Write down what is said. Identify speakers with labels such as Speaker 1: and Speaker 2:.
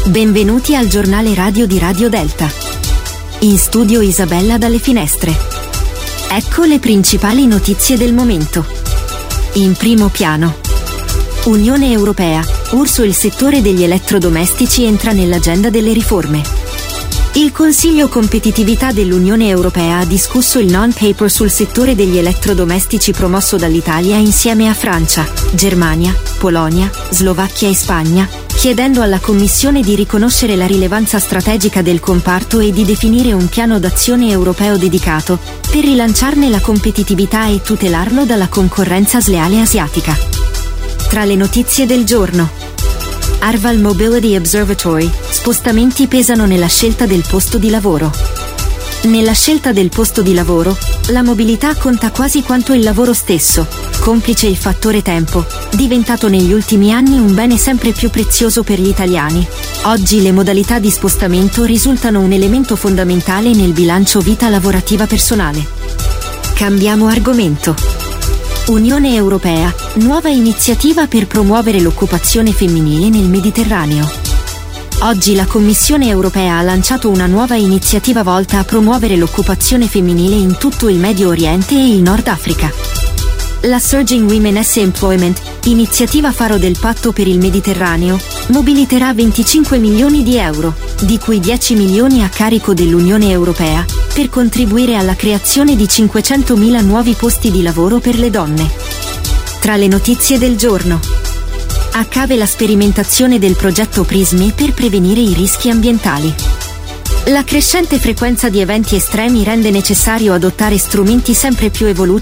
Speaker 1: Benvenuti al giornale radio di Radio Delta. In studio Isabella dalle finestre. Ecco le principali notizie del momento. In primo piano. Unione Europea, URSS, il settore degli elettrodomestici entra nell'agenda delle riforme. Il Consiglio Competitività dell'Unione Europea ha discusso il non-paper sul settore degli elettrodomestici promosso dall'Italia insieme a Francia, Germania, Polonia, Slovacchia e Spagna, chiedendo alla Commissione di riconoscere la rilevanza strategica del comparto e di definire un piano d'azione europeo dedicato, per rilanciarne la competitività e tutelarlo dalla concorrenza sleale asiatica. Tra le notizie del giorno. Arval Mobility Observatory, spostamenti pesano nella scelta del posto di lavoro. Nella scelta del posto di lavoro, la mobilità conta quasi quanto il lavoro stesso, complice il fattore tempo, diventato negli ultimi anni un bene sempre più prezioso per gli italiani. Oggi le modalità di spostamento risultano un elemento fondamentale nel bilancio vita lavorativa personale. Cambiamo argomento. Unione Europea, nuova iniziativa per promuovere l'occupazione femminile nel Mediterraneo. Oggi la Commissione Europea ha lanciato una nuova iniziativa volta a promuovere l'occupazione femminile in tutto il Medio Oriente e il Nord Africa. La Surging Women's Employment, iniziativa faro del Patto per il Mediterraneo, mobiliterà 25 milioni di euro, di cui 10 milioni a carico dell'Unione Europea, per contribuire alla creazione di 500.000 nuovi posti di lavoro per le donne. Tra le notizie del giorno. A cave la sperimentazione del progetto Prismi per prevenire i rischi ambientali. La crescente frequenza di eventi estremi rende necessario adottare strumenti sempre più evoluti